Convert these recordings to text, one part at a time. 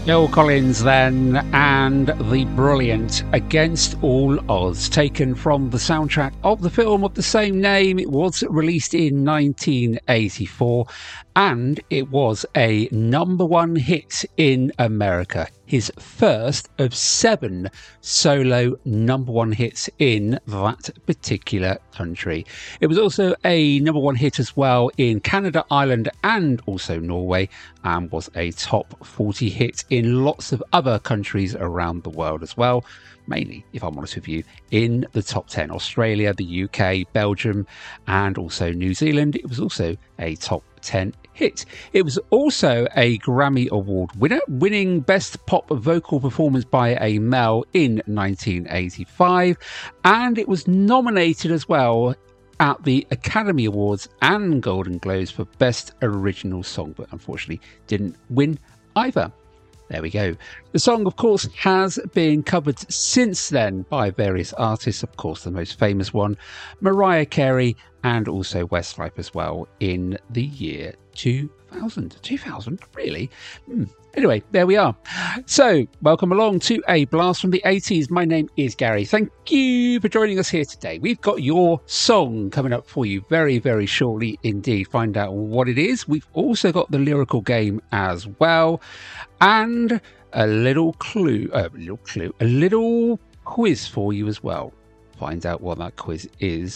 Phil Collins then, and the brilliant Against All Odds, taken from the soundtrack of the film of the same name. It was released in 1984 and it was a #1 hit in America. His first of 7 solo #1 hits in that particular country. It was also a #1 hit as well in Canada, Ireland and also Norway, and was a top 40 hit in lots of other countries around the world as well. Mainly, if I'm honest with you, in the top 10. Australia, the UK, Belgium and also New Zealand. It was also a top 10 hit. It was also a Grammy Award winner, winning Best Pop Vocal Performance by a Male in 1985, and it was nominated as well at the Academy Awards and Golden Globes for Best Original Song, but unfortunately didn't win either. There we go. The song, of course, has been covered since then by various artists. Of course, the most famous one, Mariah Carey, and also Westlife as well in the year 2000. 2000? Really? Anyway, there we are. So, welcome along to A Blast from the 80s. My name is Gary. Thank you for joining us here today. We've got your song coming up for you very, very shortly indeed. Find out what it is. We've also got the lyrical game as well. And a little quiz for you as well. Find out what that quiz is.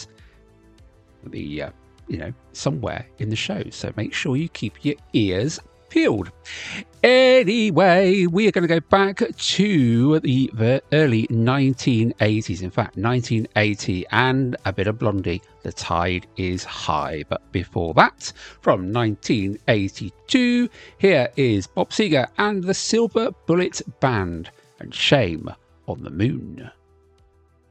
Somewhere in the show. So make sure you keep your ears peeled. Anyway, we are going to go back to the early 1980s. In fact, 1980 and a bit of Blondie. The Tide is High. But before that, from 1982, here is Bob Seger and the Silver Bullet Band and Shame on the Moon.